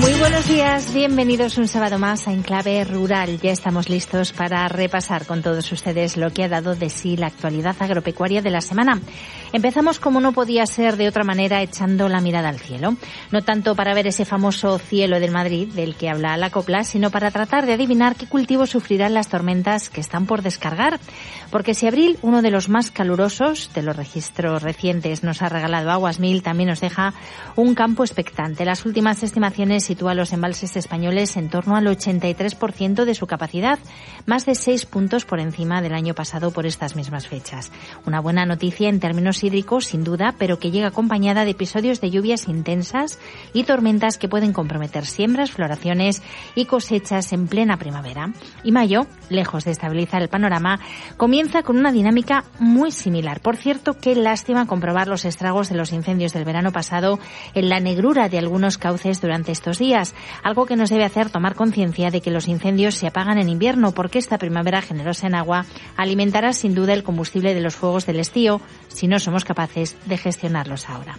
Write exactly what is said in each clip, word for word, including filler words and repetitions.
Muy buenos días, bienvenidos un sábado más a Enclave Rural. Ya estamos listos para repasar con todos ustedes lo que ha dado de sí la actualidad agropecuaria de la semana. Empezamos, como no podía ser de otra manera, echando la mirada al cielo. No tanto para ver ese famoso cielo del Madrid del que habla la copla, sino para tratar de adivinar qué cultivos sufrirán las tormentas que están por descargar. Porque si abril, uno de los más calurosos de los registros recientes, nos ha regalado aguas mil, también nos deja un campo expectante. Las últimas estimaciones sitúa a los embalses españoles en torno al ochenta y tres por ciento de su capacidad, más de seis puntos por encima del año pasado por estas mismas fechas. Una buena noticia en términos hídricos, sin duda, pero que llega acompañada de episodios de lluvias intensas y tormentas que pueden comprometer siembras, floraciones y cosechas en plena primavera. Y mayo, lejos de estabilizar el panorama, comienza con una dinámica muy similar. Por cierto, qué lástima comprobar los estragos de los incendios del verano pasado en la negrura de algunos cauces durante estos días, algo que nos debe hacer tomar conciencia de que los incendios se apagan en invierno, porque esta primavera generosa en agua alimentará sin duda el combustible de los fuegos del estío si no somos capaces de gestionarlos ahora.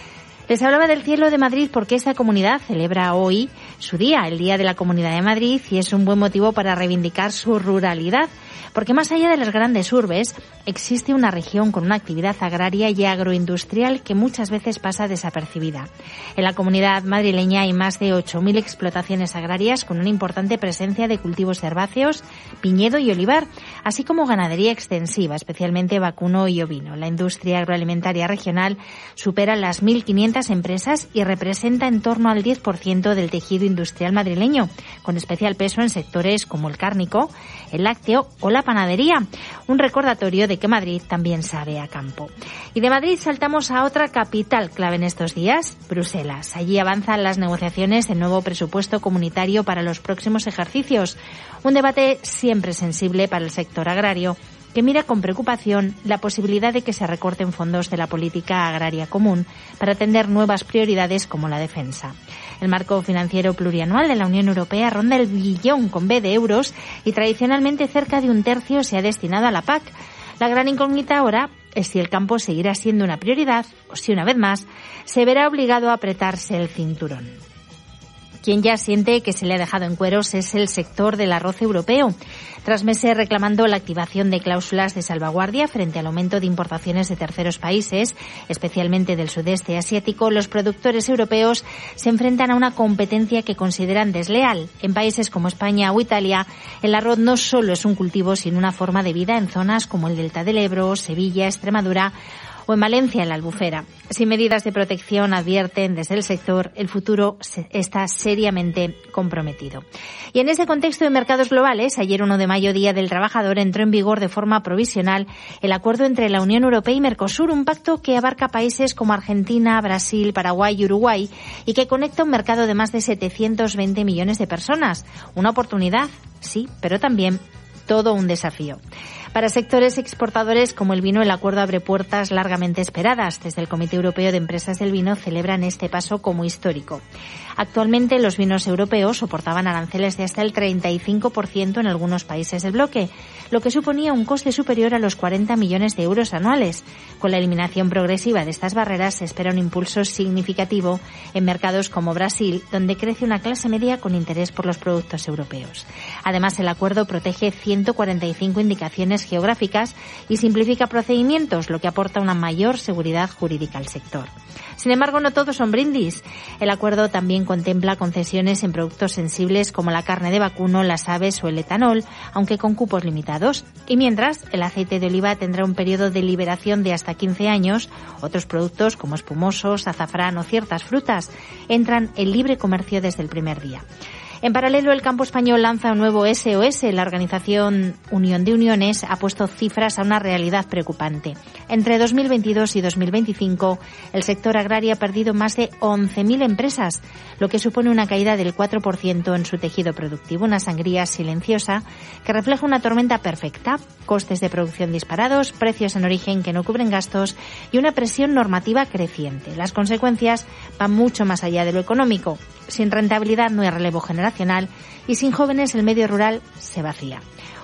Les hablaba del cielo de Madrid porque esta comunidad celebra hoy su día, el Día de la Comunidad de Madrid, y es un buen motivo para reivindicar su ruralidad, porque más allá de las grandes urbes existe una región con una actividad agraria y agroindustrial que muchas veces pasa desapercibida. En la comunidad madrileña hay más de ocho mil explotaciones agrarias con una importante presencia de cultivos herbáceos, viñedo y olivar, así como ganadería extensiva, especialmente vacuno y ovino. La industria agroalimentaria regional supera las mil quinientas empresas y representa en torno al diez por ciento del tejido industrial madrileño, con especial peso en sectores como el cárnico, el lácteo o la panadería. Un recordatorio de que Madrid también sabe a campo. Y de Madrid saltamos a otra capital clave en estos días, Bruselas. Allí avanzan las negociaciones del nuevo presupuesto comunitario para los próximos ejercicios. Un debate siempre sensible para el sector agrario, que mira con preocupación la posibilidad de que se recorten fondos de la política agraria común para atender nuevas prioridades como la defensa. El marco financiero plurianual de la Unión Europea ronda el billón con B de euros y tradicionalmente cerca de un tercio se ha destinado a la P A C. La gran incógnita ahora es si el campo seguirá siendo una prioridad o si una vez más se verá obligado a apretarse el cinturón. Quien ya siente que se le ha dejado en cueros es el sector del arroz europeo. Tras meses reclamando la activación de cláusulas de salvaguardia frente al aumento de importaciones de terceros países, especialmente del sudeste asiático, los productores europeos se enfrentan a una competencia que consideran desleal. En países como España o Italia, el arroz no solo es un cultivo, sino una forma de vida en zonas como el Delta del Ebro, Sevilla, Extremadura o en Valencia, en la Albufera. Sin medidas de protección, advierten desde el sector, el futuro está seriamente comprometido. Y en ese contexto de mercados globales, ayer uno de mayo, Día del Trabajador, entró en vigor de forma provisional el acuerdo entre la Unión Europea y Mercosur, un pacto que abarca países como Argentina, Brasil, Paraguay y Uruguay y que conecta un mercado de más de setecientos veinte millones de personas. Una oportunidad, sí, pero también todo un desafío. Para sectores exportadores como el vino, el acuerdo abre puertas largamente esperadas. Desde el Comité Europeo de Empresas del Vino celebran este paso como histórico. Actualmente los vinos europeos soportaban aranceles de hasta el treinta y cinco por ciento en algunos países del bloque, lo que suponía un coste superior a los cuarenta millones de euros anuales. Con la eliminación progresiva de estas barreras se espera un impulso significativo en mercados como Brasil, donde crece una clase media con interés por los productos europeos. Además, el acuerdo protege ciento cuarenta y cinco indicaciones geográficas y simplifica procedimientos, lo que aporta una mayor seguridad jurídica al sector. Sin embargo, no todos son brindis. El acuerdo también contempla concesiones en productos sensibles como la carne de vacuno, las aves o el etanol, aunque con cupos limitados. Y mientras, el aceite de oliva tendrá un periodo de liberación de hasta quince años. Otros productos como espumosos, azafrán o ciertas frutas entran en libre comercio desde el primer día. En paralelo, el campo español lanza un nuevo S O S. La organización Unión de Uniones ha puesto cifras a una realidad preocupante. Entre dos mil veintidós y dos mil veinticinco, el sector agrario ha perdido más de once mil empresas, lo que supone una caída del cuatro por ciento en su tejido productivo, una sangría silenciosa que refleja una tormenta perfecta, costes de producción disparados, precios en origen que no cubren gastos y una presión normativa creciente. Las consecuencias van mucho más allá de lo económico. Sin rentabilidad no hay relevo generacional y sin jóvenes el medio rural se vacía.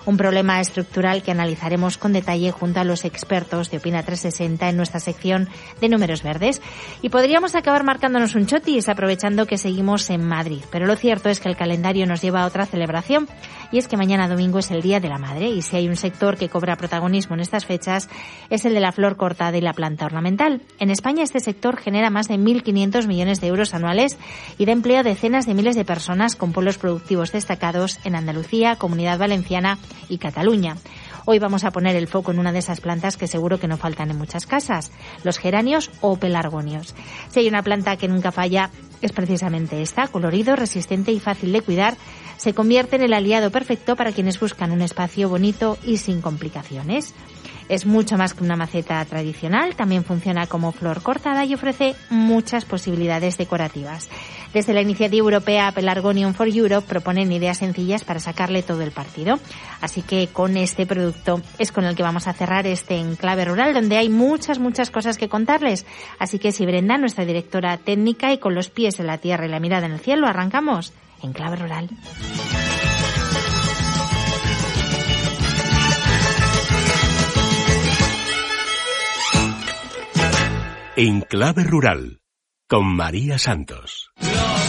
Un problema estructural que analizaremos con detalle junto a los expertos de Opina trescientos sesenta en nuestra sección de Números Verdes. Y podríamos acabar marcándonos un chotis aprovechando que seguimos en Madrid. Pero lo cierto es que el calendario nos lleva a otra celebración, y es que mañana domingo es el Día de la Madre, y si hay un sector que cobra protagonismo en estas fechas es el de la flor cortada y la planta ornamental. En España este sector genera más de mil quinientos millones de euros anuales y da empleo a decenas de miles de personas con polos productivos destacados en Andalucía, Comunidad Valenciana y Cataluña. Hoy vamos a poner el foco en una de esas plantas que seguro que no faltan en muchas casas, los geranios o pelargonios. Si hay una planta que nunca falla, es precisamente esta, colorido, resistente y fácil de cuidar. Se convierte en el aliado perfecto para quienes buscan un espacio bonito y sin complicaciones. Es mucho más que una maceta tradicional, también funciona como flor cortada y ofrece muchas posibilidades decorativas. Desde la iniciativa europea Pelargonium for Europe proponen ideas sencillas para sacarle todo el partido. Así que con este producto es con el que vamos a cerrar este Enclave Rural, donde hay muchas, muchas cosas que contarles. Así que si Brenda, nuestra directora técnica, y con los pies en la tierra y la mirada en el cielo, arrancamos Enclave Rural. Enclave Rural, con María Santos.